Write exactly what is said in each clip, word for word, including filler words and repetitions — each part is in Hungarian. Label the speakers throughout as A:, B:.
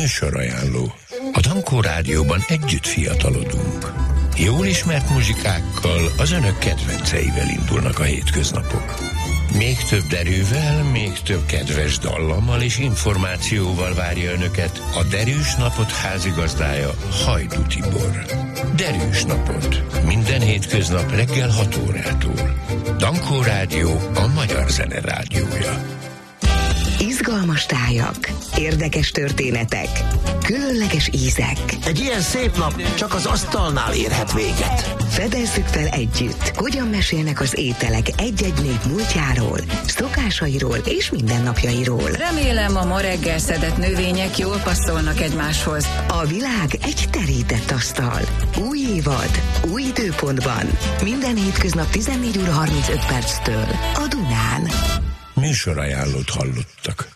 A: Műsorajánló. A Dankó Rádióban együtt fiatalodunk. Jól ismert muzsikákkal, az önök kedvenceivel indulnak a hétköznapok. Még több derűvel, még több kedves dallammal és információval várja önöket a Derűs Napot házigazdája, Hajdú Tibor. Derűs Napot. Minden hétköznap reggel hat órától. Dankó Rádió, a magyar zene rádiója.
B: Izgalmas tájak, érdekes történetek, különleges ízek.
C: Egy ilyen szép nap csak az asztalnál érhet véget.
B: Fedezzük fel együtt, hogyan mesélnek az ételek egy-egy nép múltjáról, szokásairól és mindennapjairól.
D: Remélem, a ma reggel szedett növények jól passzolnak egymáshoz.
B: A világ egy terített asztal. Új évad, új időpontban. Minden hétköznap tizennégy óra harmincöt perctől a Dunán.
A: Műsorajánlót hallottak.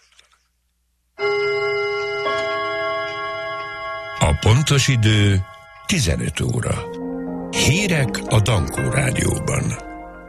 A: A pontos idő tizenöt óra. Hírek a Dankó Rádióban.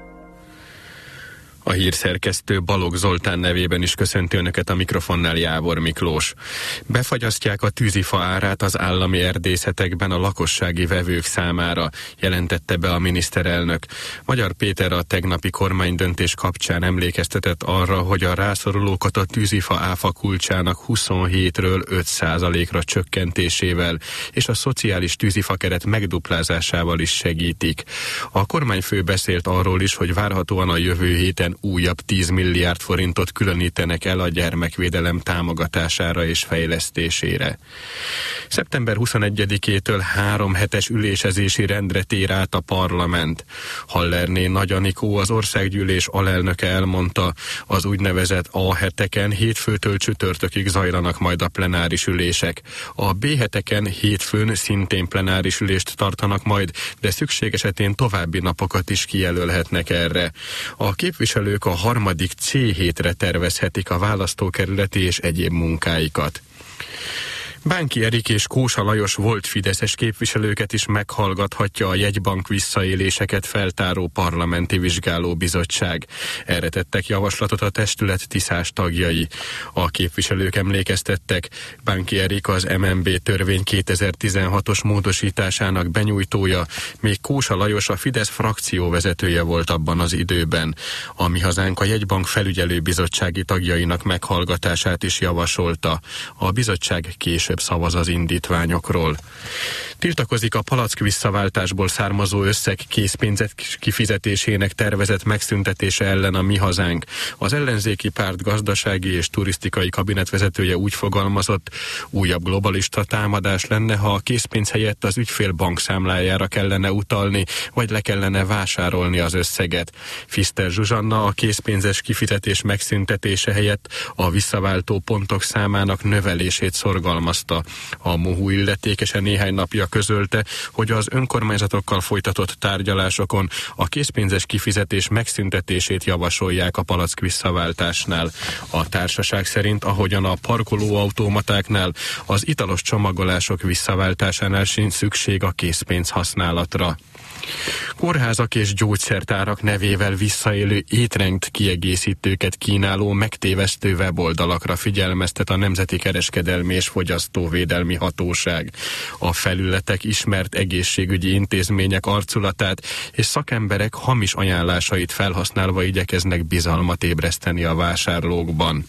E: A hírszerkesztő Balogh Zoltán nevében is köszönti önöket, a mikrofonnál Jávor Miklós. Befagyasztják a tűzifa árát az állami erdészetekben a lakossági vevők számára, jelentette be a miniszterelnök. Magyar Péter a tegnapi kormánydöntés kapcsán emlékeztetett arra, hogy a rászorulókat a tűzifa áfa kulcsának huszonhétről öt százalékra csökkentésével és a szociális tűzifa keret megduplázásával is segítik. A kormányfő beszélt arról is, hogy várhatóan a jövő héten újabb tíz milliárd forintot különítenek el a gyermekvédelem támogatására és fejlesztésére. szeptember huszonegyedikétől három hetes ülésezési rendre tér át a parlament. Hallerné Nagy Anikó, az országgyűlés alelnöke elmondta, az úgynevezett A heteken hétfőtől csütörtökig zajlanak majd a plenáris ülések. A B heteken hétfőn szintén plenáris ülést tartanak majd, de szükség esetén további napokat is kijelölhetnek erre. A képviselők a harmadik C hétre tervezhetik a választókerületi és egyéb munkáikat. Bánki Erik és Kósa Lajos volt fideszes képviselőket is meghallgathatja a jegybank visszaéléseket feltáró parlamenti vizsgálóbizottság. Erre tettek javaslatot a testület tiszás tagjai. A képviselők emlékeztettek, Bánki Erik az em en bé törvény kétezer-tizenhatos módosításának benyújtója, még Kósa Lajos a Fidesz frakcióvezetője volt abban az időben. A Mi Hazánk a jegybank felügyelőbizottsági tagjainak meghallgatását is javasolta. A bizottság később szavaz az indítványokról. Tiltakozik a palack visszaváltásból származó összeg készpénzek kifizetésének tervezett megszüntetése ellen a Mi Hazánk. Az ellenzéki párt gazdasági és turisztikai kabinetvezetője úgy fogalmazott, újabb globalista támadás lenne, ha a készpénz helyett az ügyfél bankszámlájára kellene utalni, vagy le kellene vásárolni az összeget. Fiszter Zsuzsanna a készpénzes kifizetés megszüntetése helyett a visszaváltó pontok számának növelését szorgalmazta. A MOHU illetékese néhány napja közölte, hogy az önkormányzatokkal folytatott tárgyalásokon a készpénzes kifizetés megszüntetését javasolják a palack visszaváltásnál. A társaság szerint, ahogyan a parkolóautomatáknál, az italos csomagolások visszaváltásánál sincs szükség a készpénz használatra. Kórházak és gyógyszertárak nevével visszaélő étrend kiegészítőket kínáló megtévesztő weboldalakra figyelmeztet a Nemzeti Kereskedelmi és Fogyasztóvédelmi Hatóság. A felületek ismert egészségügyi intézmények arculatát és szakemberek hamis ajánlásait felhasználva igyekeznek bizalmat ébreszteni a vásárlókban.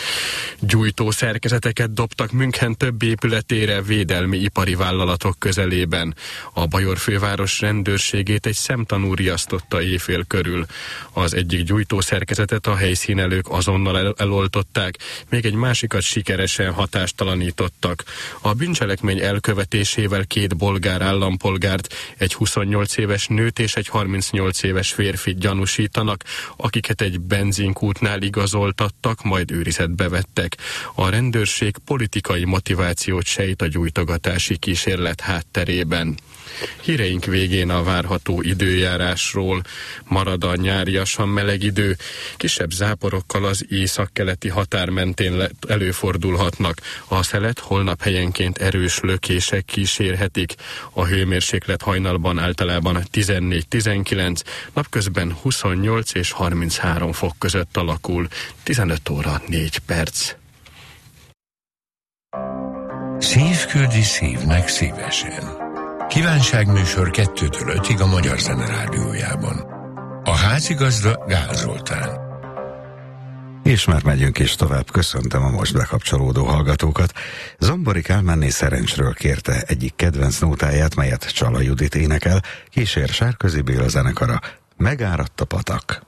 E: Gyújtó szerkezeteket dobtak München több épületére védelmi ipari vállalatok közelében. A Bajor főváros rendőrségét egy szemtanú riasztotta éjfél körül. Az egyik gyújtó szerkezetet a helyszínelők azonnal el- eloltották, még egy másikat sikeresen hatástalanítottak. A bűncselekmény elkövetésével két bolgár állampolgárt, egy huszonnyolc éves nőt és egy harmincnyolc éves férfit gyanúsítanak, akiket egy benzinkútnál igazoltattak, majd őrizetbe vettek. A rendőrség politikai motivációt sejt a gyújtogatási kísérlet hátterében. Híreink végén a várható időjárásról. Marad a nyáriasan meleg idő, kisebb záporokkal az északkeleti határ mentén előfordulhatnak. A szelet holnap helyenként erős lökések kísérhetik. A hőmérséklet hajnalban általában tizennégy-tizenkilenc, napközben huszonnyolc és harminchárom fok között alakul. tizenöt óra négy perc.
A: szívküldi szívnek szívesen. Kívánságműsor kettőtől ötig a Magyar Zene Rádiójában. A házigazda Gál Zoltán.
F: És már megyünk is tovább, köszöntöm a most bekapcsolódó hallgatókat. Zambori Kálmánné Szerencsről kérte egyik kedvenc nótáját, melyet Csala Judit énekel, kísér Sárközi Béla zenekara, Megáradt a patak.